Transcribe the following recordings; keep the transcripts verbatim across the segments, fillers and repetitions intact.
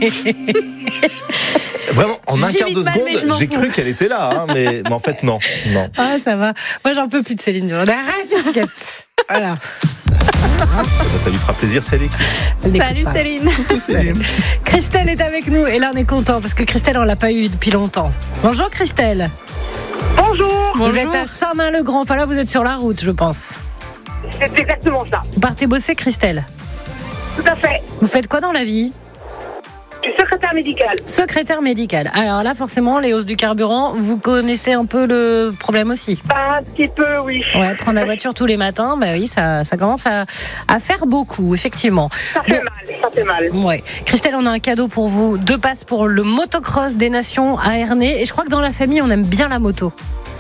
Vraiment, en un quart de mal, seconde, j'ai fous. cru qu'elle était là, hein, mais, mais en fait, non. non. Ah, ça va. Moi, j'en peux plus de Céline Dion. On a rien casquette. Voilà. Ça lui fera plaisir, c'est l'équipe. Salut Céline. Céline. Christelle est avec nous et là on est content parce que Christelle on l'a pas eu depuis longtemps. Bonjour Christelle. Bonjour. Vous êtes à Saint-Main-le-Grand. Enfin là vous êtes sur la route je pense. C'est exactement ça. Vous partez bosser Christelle. Tout à fait. Vous faites quoi dans la vie? Je suis secrétaire médicale. Secrétaire médicale. Alors là forcément les hausses du carburant, vous connaissez un peu le problème aussi. Un petit peu, oui. Ouais, prendre la voiture tous les matins, bah oui, ça, ça commence à, à faire beaucoup, effectivement. Ça fait mal, ça fait mal. Ouais. Christelle, on a un cadeau pour vous. Deux passes pour le motocross des Nations à Ernée. Et je crois que dans la famille, on aime bien la moto.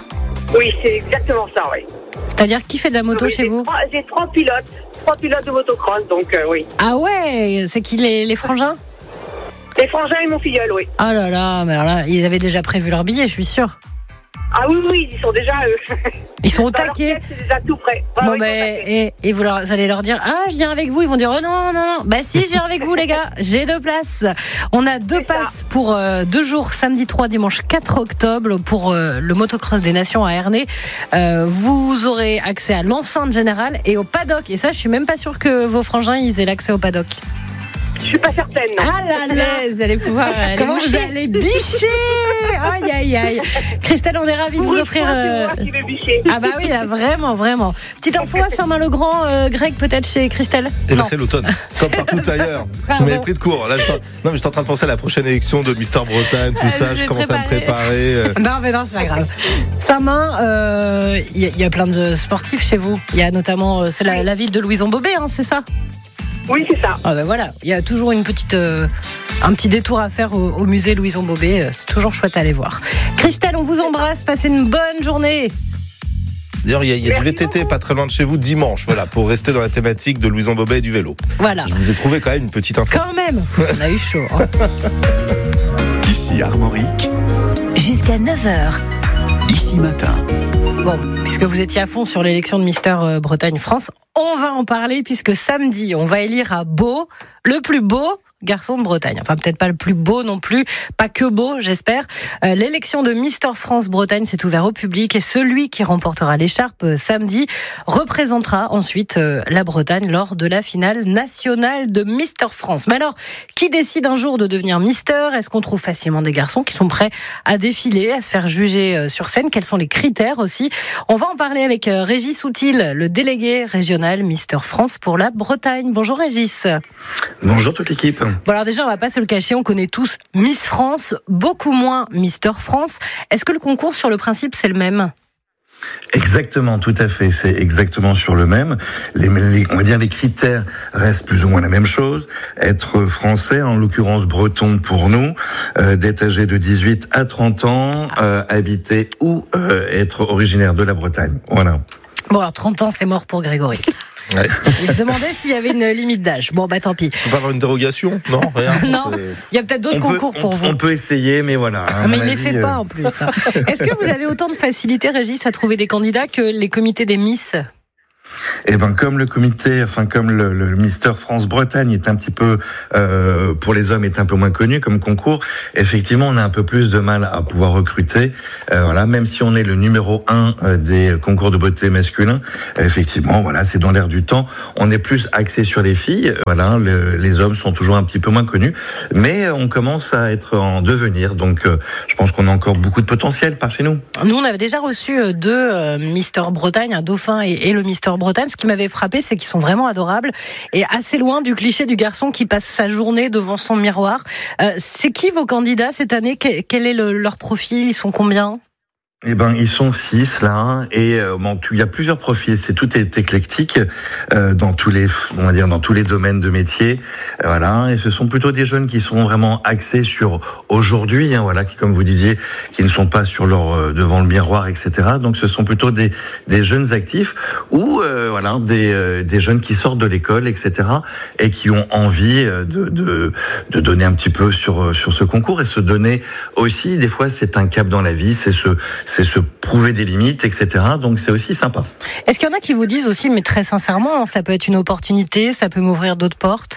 Oui, c'est exactement ça, oui. C'est-à-dire, qui fait de la moto Oui, chez j'ai vous? trois, J'ai trois pilotes, trois pilotes de motocross, donc euh, oui. Ah ouais, c'est qui les, les frangins? Les frangins et mon filleul, oui. Ah là là, mais alors là, ils avaient déjà prévu leur billet, je suis sûre. Ah oui, oui, ils sont déjà... Euh, Ils sont au dans leur taquet. tête, c'est déjà tout prêt. Ouais, Bon ouais, ben, ils sont taqués. et, et vous, leur, vous allez leur dire, ah je viens avec vous, ils vont dire, oh non non non, bah si je viens avec vous les gars, j'ai deux places. On a deux C'est ça. passes pour euh, deux jours, samedi trois, dimanche quatre octobre pour euh, le motocross des Nations à Ernée. Euh, vous aurez accès à l'enceinte générale et au paddock. Et ça, je suis même pas sûre que vos frangins ils aient l'accès au paddock. Je suis pas certaine. Non. Ah là là, vous allez pouvoir aller Comment vous je- allez bicher. Aïe aïe aïe. Christelle, on est ravis de Pour vous une offrir. fois, c'est euh, moi qui vais bicher. Ah bah oui, là, vraiment, vraiment. Petite info à Saint-Main-le-Grand, euh, Greg, peut-être chez Christelle. Et ben Non. c'est l'automne, comme partout ailleurs. Pardon. Vous m'avez pris de court. Là, je t'en- non, mais j'étais en train de penser à la prochaine élection de Mister Bretagne, tout Ah, ça. je Je vais commence à me préparer. préparer. euh. Non, mais non, c'est pas grave. Saint-Main, il euh, y, a- y a plein de sportifs chez vous. Il y a notamment, euh, c'est la, la ville de Louison Bobet, hein, c'est ça? Oui, c'est ça. Ah ben voilà, il y a toujours une petite, euh, un petit détour à faire au, au musée Louison Bobet. C'est toujours chouette à aller voir. Christelle, on vous embrasse. Passez une bonne journée. D'ailleurs, il y a, il y a du Merci V T T beaucoup. pas très loin de chez vous dimanche, voilà, pour rester dans la thématique de Louison Bobet et du vélo. Voilà. Je vous ai trouvé quand même une petite info. Quand même, on a eu chaud. Hein. Ici Armorique, Jusqu'à neuf heures. ici matin. Bon, puisque vous étiez à fond sur l'élection de Mister Bretagne France, on va en parler puisque samedi, on va élire à Beau le plus beau garçon de Bretagne. Enfin, peut-être pas le plus beau non plus, pas que beau, j'espère. Euh, l'élection de Mister France Bretagne s'est ouverte au public et celui qui remportera l'écharpe euh, samedi représentera ensuite euh, la Bretagne lors de la finale nationale de Mister France. Mais alors, qui décide un jour de devenir Mister? Est-ce qu'on trouve facilement des garçons qui sont prêts à défiler, à se faire juger euh, sur scène? Quels sont les critères aussi? On va en parler avec euh, Régis Soutil, le délégué régional Mister France pour la Bretagne. Bonjour Régis. Bonjour toute l'équipe. Bon alors déjà, on va pas se le cacher, on connaît tous Miss France, beaucoup moins Mister France. Est-ce que le concours sur le principe c'est le même? Exactement, tout à fait. C'est exactement sur le même. Les, les- on va dire les critères restent plus ou moins la même chose. Être français, en l'occurrence breton pour nous, euh, d'être âgé de dix-huit à trente ans, euh, habiter ou euh, être originaire de la Bretagne. Voilà. Bon alors trente ans c'est mort pour Grégory. Ouais. Il se demandait s'il y avait une limite d'âge. Bon bah tant pis. Faut pas avoir une dérogation? Non, rien. Non. C'est- Il y a peut-être d'autres On peut- concours pour on, vous. on peut essayer, mais voilà. à Mais mon il les avis, fait euh, pas en plus. hein. Est-ce que vous avez autant de facilité, Régis, à trouver des candidats que les comités des Miss? Eh ben, comme le comité, enfin comme le, le Mister France Bretagne est un petit peu euh, pour les hommes est un peu moins connu comme concours, effectivement, on a un peu plus de mal à pouvoir recruter. Euh, voilà, même si on est le numéro un euh, des concours de beauté masculins, effectivement, voilà, c'est dans l'air du temps. On est plus axé sur les filles. Voilà, le, les hommes sont toujours un petit peu moins connus, mais on commence à être en devenir. Donc, euh, je pense qu'on a encore beaucoup de potentiel par chez nous. Nous, on avait déjà reçu euh, deux euh, Mister Bretagne, un dauphin et, et le Mister Bretagne. Ce qui m'avait frappé, c'est qu'ils sont vraiment adorables et assez loin du cliché du garçon qui passe sa journée devant son miroir. Euh, c'est qui vos candidats cette année? Quel, quel est le, leur profil? Ils sont combien? Eh ben, ils sont six là, et euh, bon, il y a plusieurs profils. C'est tout est éclectique euh, dans tous les, on va dire, dans tous les domaines de métier. Euh, voilà, et ce sont plutôt des jeunes qui sont vraiment axés sur aujourd'hui, hein, voilà, qui, comme vous disiez, qui ne sont pas sur leur euh, devant le miroir, et cetera. Donc, ce sont plutôt des des jeunes actifs ou euh, voilà des euh, des jeunes qui sortent de l'école, et cetera. Et qui ont envie de de de donner un petit peu sur sur ce concours et se donner aussi. Des fois, c'est un cap dans la vie, c'est ce c'est se prouver des limites, et cetera. Donc c'est aussi sympa. Est-ce qu'il y en a qui vous disent aussi, mais très sincèrement, ça peut être une opportunité, ça peut m'ouvrir d'autres portes?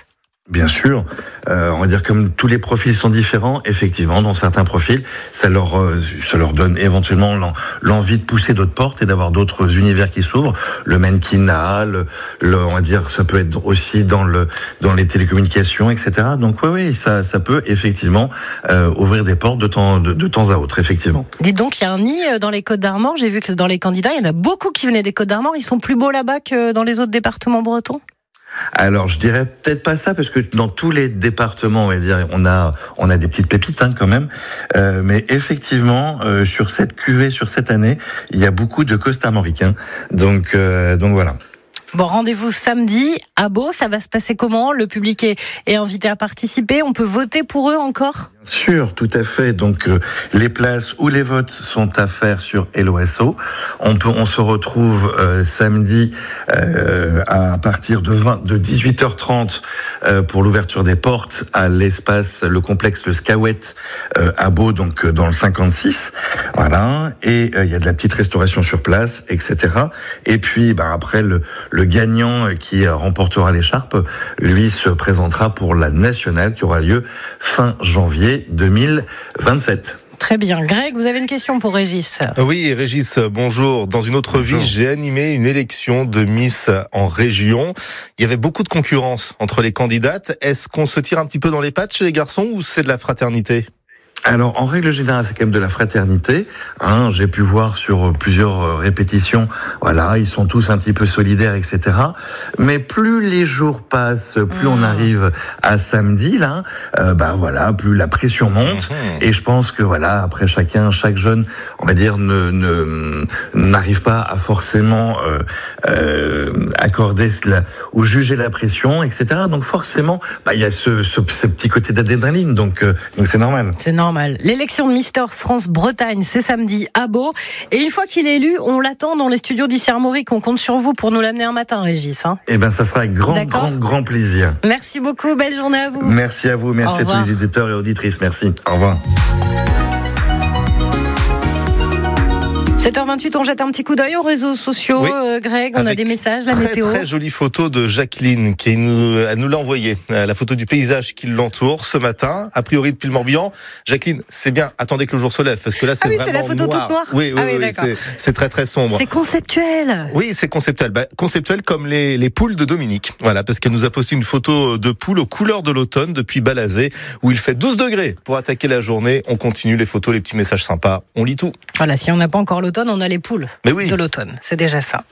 Bien sûr, euh, on va dire comme tous les profils sont différents, effectivement, dans certains profils, ça leur euh, ça leur donne éventuellement l'en, l'envie de pousser d'autres portes et d'avoir d'autres univers qui s'ouvrent. Le mannequinat, le, le, on va dire, ça peut être aussi dans le dans les télécommunications, et cetera. Donc oui, oui, ça ça peut effectivement euh, ouvrir des portes de temps de, de temps à autre, effectivement. Dites donc, il y a un nid dans les Côtes-d'Armor. J'ai vu que dans les candidats, il y en a beaucoup qui venaient des Côtes-d'Armor. Ils sont plus beaux là-bas que dans les autres départements bretons. Alors, je dirais peut-être pas ça, parce que dans tous les départements, on va dire, on a, on a des petites pépites, hein, quand même. Euh, mais effectivement, euh, sur cette cuvée, sur cette année, il y a beaucoup de Côtes-Armoricains. Donc, euh, donc voilà. Bon, rendez-vous samedi à Beau. Ça va se passer comment? Le public est, est invité à participer. On peut voter pour eux encore? Sûr, tout à fait. Donc euh, les places ou les votes sont à faire sur L O S O. On peut, on se retrouve euh, samedi euh, à partir de vingt, de dix-huit heures trente euh, pour l'ouverture des portes à l'espace, le complexe le Scawet euh, à Beau, donc euh, dans le cinquante-six. Voilà. Et il euh, y a de la petite restauration sur place, et cetera. Et puis, bah après le, le gagnant qui remportera l'écharpe, lui se présentera pour la nationale qui aura lieu fin janvier deux mille vingt-sept. Très bien. Greg, vous avez une question pour Régis? Oui, Régis, bonjour. Dans une autre bonjour. vie, j'ai animé une élection de Miss en région. Il y avait beaucoup de concurrence entre les candidates. Est-ce qu'on se tire un petit peu dans les pattes chez les garçons ou c'est de la fraternité? Alors, en règle générale, c'est quand même de la fraternité. Hein, j'ai pu voir sur plusieurs répétitions, voilà, ils sont tous un petit peu solidaires, et cetera. Mais plus les jours passent, plus mmh. on arrive à samedi, là, euh, bah voilà, plus la pression monte. Mmh. Et je pense que voilà, après chacun, chaque jeune, on va dire, ne, ne n'arrive pas à forcément euh, euh, accorder cela ou juger la pression, et cetera. Donc forcément, bah il y a ce, ce, ce petit côté d'adrénaline, donc euh, donc c'est normal. C'est normal. L'élection de Mister France-Bretagne, c'est samedi à Beau. Et une fois qu'il est élu, on l'attend dans les studios d'Ici Armorique. On compte sur vous pour nous l'amener un matin, Régis. Hein. Eh bien, ça sera avec grand, D'accord. grand, grand plaisir. Merci beaucoup. Belle journée à vous. Merci à vous. Merci à tous les éditeurs et auditrices. Merci. Au revoir. sept heures vingt-huit, on jette un petit coup d'œil aux réseaux sociaux. Oui. Euh, Greg, on Avec a des messages, la très, météo. Très jolie photo de Jacqueline qui nous, elle nous l'a envoyée. La photo du paysage qui l'entoure ce matin, a priori depuis le Morbihan. Jacqueline, c'est bien, attendez que le jour se lève parce que là c'est ah oui, vraiment noir. C'est la photo noir. toute noire. Oui, oui, ah oui, oui c'est, c'est très très sombre. C'est conceptuel. Oui, c'est conceptuel. Bah, conceptuel comme les, les poules de Dominique. Voilà, parce qu'elle nous a posté une photo de poule aux couleurs de l'automne depuis Balazé où il fait douze degrés pour attaquer la journée. On continue les photos, les petits messages sympas. On lit tout. Voilà, si on n'a pas encore l'automne, on a les poules. Mais oui. De l'automne, c'est déjà ça.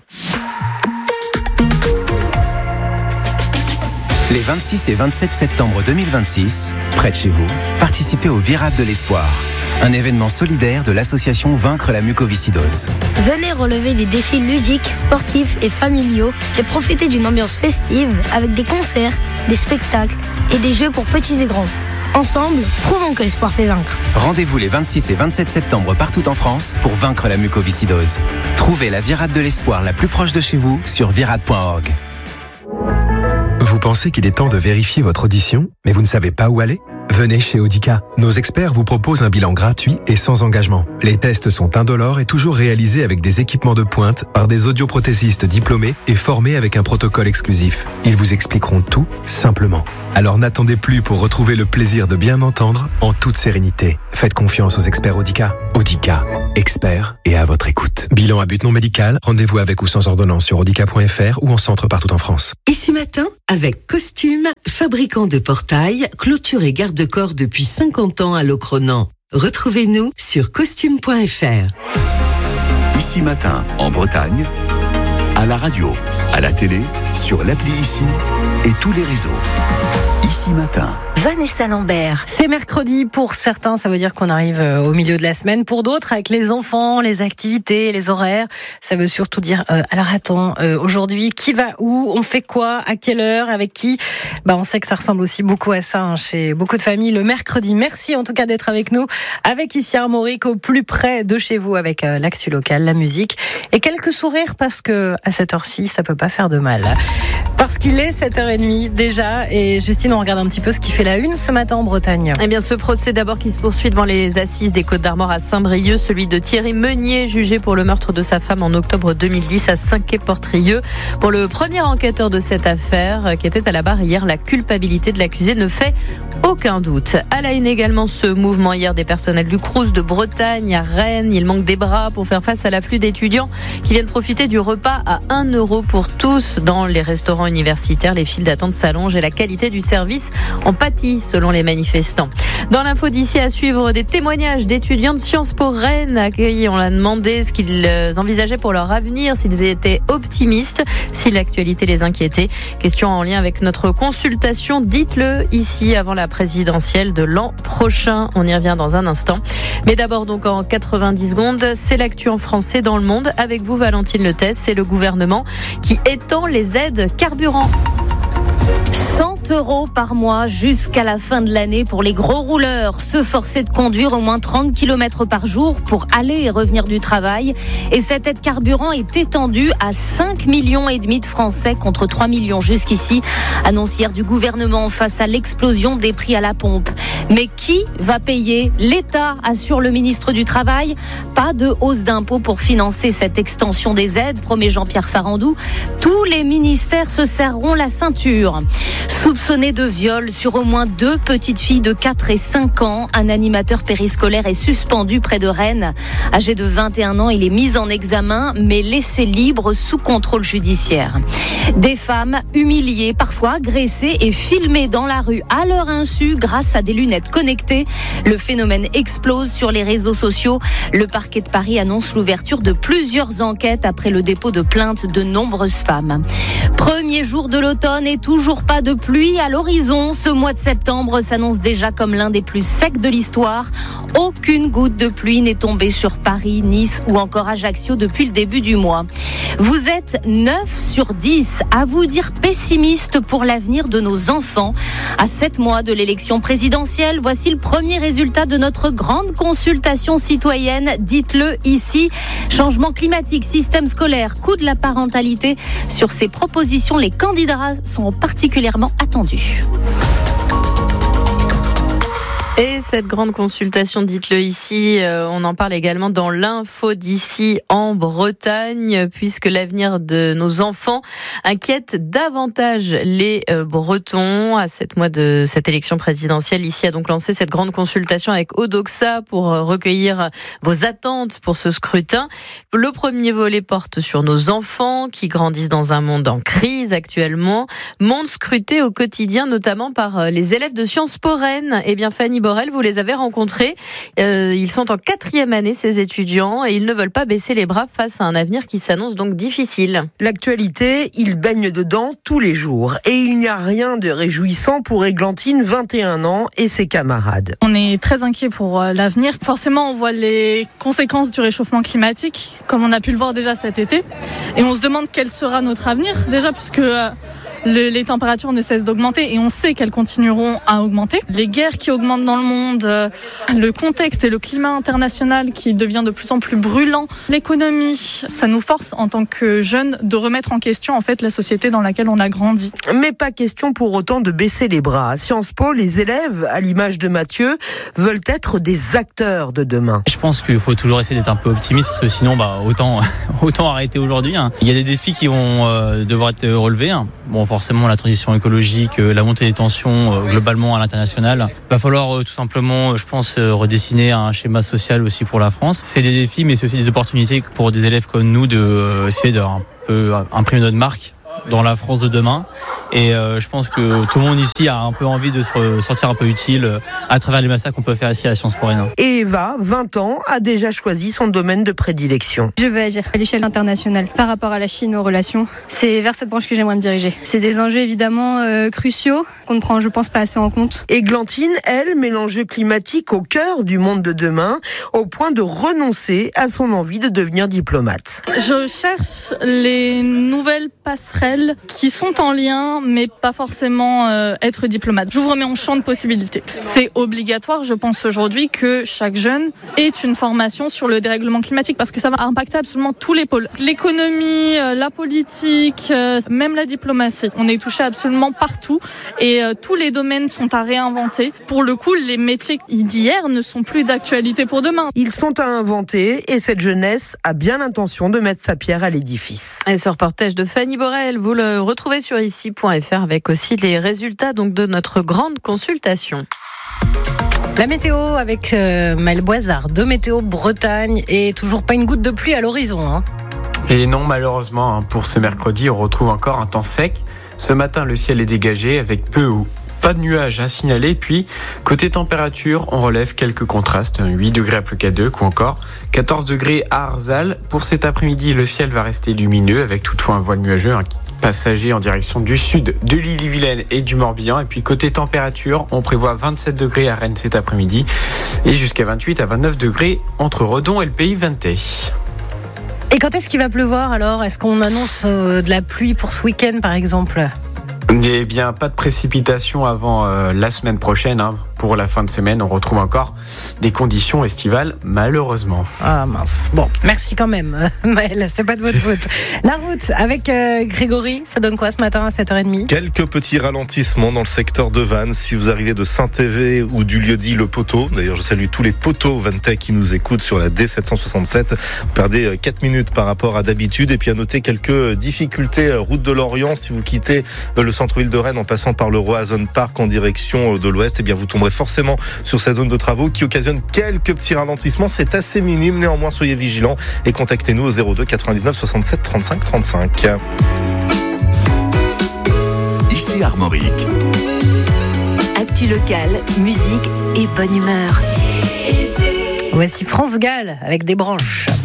Les vingt-six et vingt-sept septembre deux mille vingt-six, près de chez vous, participez au Virade de l'Espoir, un événement solidaire de l'association Vaincre la mucoviscidose. Venez relever des défis ludiques, sportifs et familiaux et profiter d'une ambiance festive avec des concerts, des spectacles et des jeux pour petits et grands. Ensemble, prouvons que l'espoir fait vaincre. Rendez-vous les vingt-six et vingt-sept septembre partout en France pour vaincre la mucoviscidose. Trouvez la Virade de l'Espoir la plus proche de chez vous sur virade point org. Vous pensez qu'il est temps de vérifier votre audition, mais vous ne savez pas où aller ? Venez chez Audica. Nos experts vous proposent un bilan gratuit et sans engagement. Les tests sont indolores et toujours réalisés avec des équipements de pointe par des audioprothésistes diplômés et formés avec un protocole exclusif. Ils vous expliqueront tout simplement. Alors n'attendez plus pour retrouver le plaisir de bien entendre en toute sérénité. Faites confiance aux experts Audica. Audica, experts et à votre écoute. Bilan à but non médical, rendez-vous avec ou sans ordonnance sur audica point f r ou en centre partout en France. Ici matin, avec Costume, fabricant de portails, clôture et garde-corps depuis cinquante ans à Locronan. Retrouvez-nous sur costume point f r. Ici matin, en Bretagne, à la radio, à la télé, sur l'appli Ici et tous les réseaux. Ici matin. Vanessa Lambert. C'est mercredi pour certains, ça veut dire qu'on arrive au milieu de la semaine. Pour d'autres, avec les enfants, les activités, les horaires, ça veut surtout dire euh, alors attends, euh, aujourd'hui, qui va où, on fait quoi, à quelle heure, avec qui. Bah, on sait que ça ressemble aussi beaucoup à ça hein, chez beaucoup de familles le mercredi. Merci en tout cas d'être avec nous, avec Ici Armorique, au plus près de chez vous, avec euh, l'actu locale, la musique et quelques sourires parce que à cette heure-ci, ça peut pas faire de mal. Parce qu'il est sept heures trente déjà et Justine, on regarde un petit peu ce qui fait fait la une ce matin en Bretagne. Eh bien, ce procès d'abord qui se poursuit devant les assises des Côtes-d'Armor à Saint-Brieuc, celui de Thierry Meunier, jugé pour le meurtre de sa femme en octobre deux mille dix à Saint-Quay-Portrieux. Pour le premier enquêteur de cette affaire, qui était à la barre hier, la culpabilité de l'accusé ne fait aucun doute. À la une également, ce mouvement hier des personnels du Crous de Bretagne à Rennes. Il manque des bras pour faire face à l'afflux d'étudiants qui viennent profiter du repas à un euro pour tous dans les restaurants universitaires. Les files d'attente s'allongent et la qualité du service en pâtit selon les manifestants. Dans l'info d'ici à suivre, des témoignages d'étudiants de Sciences Po Rennes accueillis. On l'a demandé ce qu'ils envisageaient pour leur avenir, s'ils étaient optimistes, si l'actualité les inquiétait. Question en lien avec notre consultation. Dites-le ici avant la présidentielle de l'an prochain. On y revient dans un instant. Mais d'abord donc en quatre-vingt-dix secondes, c'est l'actu en français dans le monde. Avec vous Valentine Letès, c'est le gouvernement qui étend les aides carburant. cent euros par mois jusqu'à la fin de l'année pour les gros rouleurs. Se forcer de conduire au moins trente kilomètres par jour pour aller et revenir du travail. Et cette aide carburant est étendue à cinq millions et demi de Français contre trois millions jusqu'ici. Annonce hier du gouvernement face à l'explosion des prix à la pompe. Mais qui va payer ? L'État, assure le ministre du Travail. Pas de hausse d'impôts pour financer cette extension des aides, promet Jean-Pierre Farandou. Tous les ministères se serreront la ceinture. Soupçonné de viol sur au moins deux petites filles de quatre et cinq ans, un animateur périscolaire est suspendu près de Rennes. Âgé de vingt et un ans, il est mis en examen, mais laissé libre sous contrôle judiciaire. Des femmes humiliées, parfois agressées et filmées dans la rue à leur insu grâce à des lunettes connectées. Le phénomène explose sur les réseaux sociaux. Le parquet de Paris annonce l'ouverture de plusieurs enquêtes après le dépôt de plaintes de nombreuses femmes. Premier jour de l'automne et toujours pas de pluie à l'horizon. Ce mois de septembre s'annonce déjà comme l'un des plus secs de l'histoire. Aucune goutte de pluie n'est tombée sur Paris, Nice ou encore Ajaccio depuis le début du mois. Vous êtes neuf sur dix à vous dire pessimiste pour l'avenir de nos enfants. À sept mois de l'élection présidentielle, voici le premier résultat de notre grande consultation citoyenne. Dites-le ici. Changement climatique, système scolaire, coût de la parentalité. Sur ces propositions, les candidats sont particulièrement attendus. Et cette grande consultation, dites-le ici, euh, on en parle également dans l'info d'ici en Bretagne, puisque l'avenir de nos enfants inquiète davantage les euh, Bretons. À sept mois de cette élection présidentielle, ici a donc lancé cette grande consultation avec Odoxa pour euh, recueillir vos attentes pour ce scrutin. Le premier volet porte sur nos enfants qui grandissent dans un monde en crise actuellement, monde scruté au quotidien notamment par euh, les élèves de Sciences Po Rennes. Eh bien Fanny Borel, vous les avez rencontrés. Euh, ils sont en quatrième année, ces étudiants, et ils ne veulent pas baisser les bras face à un avenir qui s'annonce donc difficile. L'actualité, ils baignent dedans tous les jours. Et il n'y a rien de réjouissant pour Églantine, vingt et un ans, et ses camarades. On est très inquiets pour l'avenir. Forcément, on voit les conséquences du réchauffement climatique, comme on a pu le voir déjà cet été. Et on se demande quel sera notre avenir, déjà, puisque... Euh, Le, les températures ne cessent d'augmenter et on sait qu'elles continueront à augmenter. Les guerres qui augmentent dans le monde, euh, le contexte et le climat international qui devient de plus en plus brûlant, l'économie, ça nous force en tant que jeunes de remettre en question en fait la société dans laquelle on a grandi. Mais pas question pour autant de baisser les bras. À Sciences Po, les élèves, à l'image de Mathieu, veulent être des acteurs de demain. Je pense qu'il faut toujours essayer d'être un peu optimiste parce que sinon bah, autant, autant arrêter aujourd'hui. Hein. Il y a des défis qui vont euh, devoir être relevés. Hein. Bon, forcément la transition écologique, la montée des tensions globalement à l'international. Il va falloir tout simplement, je pense, redessiner un schéma social aussi pour la France. C'est des défis, mais c'est aussi des opportunités pour des élèves comme nous de essayer de un peu imprimer notre marque dans la France de demain. Et euh, je pense que tout le monde ici a un peu envie de se sortir un peu utile à travers les massacres qu'on peut faire ici à Sciences Po Rennes. Et Eva, vingt ans, a déjà choisi son domaine de prédilection. Je veux agir à l'échelle internationale par rapport à la Chine, aux relations. C'est vers cette branche que j'aimerais me diriger. C'est des enjeux évidemment euh, cruciaux qu'on ne prend, je pense, pas assez en compte. Églantine, elle, met l'enjeu climatique au cœur du monde de demain, au point de renoncer à son envie de devenir diplomate. Je cherche les nouvelles passerelles celles qui sont en lien, mais pas forcément euh, être diplomate. J'ouvre mon champ de possibilités. C'est obligatoire, je pense aujourd'hui, que chaque jeune ait une formation sur le dérèglement climatique parce que ça va impacter absolument tous les pôles. L'économie, euh, la politique, euh, même la diplomatie. On est touché absolument partout et euh, tous les domaines sont à réinventer. Pour le coup, les métiers d'hier ne sont plus d'actualité pour demain. Ils sont à inventer et cette jeunesse a bien l'intention de mettre sa pierre à l'édifice. Et ce reportage de Fanny Borel, vous le retrouvez sur ici point f r avec aussi les résultats donc de notre grande consultation. La météo avec euh, Maël Boisard de Météo Bretagne et toujours pas une goutte de pluie à l'horizon. Hein. Et non, malheureusement, hein, pour ce mercredi, on retrouve encore un temps sec. Ce matin, le ciel est dégagé avec peu ou pas de nuages à signaler. Puis, côté température, on relève quelques contrastes. huit degrés à Plecadeuk ou encore quatorze degrés à Arzal. Pour cet après-midi, le ciel va rester lumineux avec toutefois un voile nuageux hein, passager en direction du sud de l'Ille-et-Vilaine et du Morbihan. Et puis, côté température, on prévoit vingt-sept degrés à Rennes cet après-midi et jusqu'à vingt-huit à vingt-neuf degrés entre Redon et le Pays Vinté. Et quand est-ce qu'il va pleuvoir alors ? Est-ce qu'on annonce de la pluie pour ce week-end par exemple ? Eh bien, pas de précipitation avant euh, la semaine prochaine. Hein. Pour la fin de semaine, on retrouve encore des conditions estivales, malheureusement. Ah mince. Bon, merci quand même, Maël, c'est pas de votre faute. La route avec euh, Grégory, ça donne quoi ce matin à sept heures trente ? Quelques petits ralentissements dans le secteur de Vannes. Si vous arrivez de Saint-Évé ou du lieu-dit Le Poteau, d'ailleurs je salue tous les poteaux vannais qui nous écoutent sur la D sept cent soixante-sept. Vous perdez quatre minutes par rapport à d'habitude. Et puis à noter quelques difficultés route de Lorient. Si vous quittez le centre-ville de Rennes en passant par le Roazhon Park en direction de l'ouest, eh bien vous tomberez forcément sur cette zone de travaux qui occasionne quelques petits ralentissements. C'est assez minime, néanmoins soyez vigilants et contactez-nous au zéro deux quatre-vingt-dix-neuf soixante-sept trente-cinq trente-cinq. Ici Armorique. Actu locale, musique et bonne humeur. Voici France Gall avec des branches.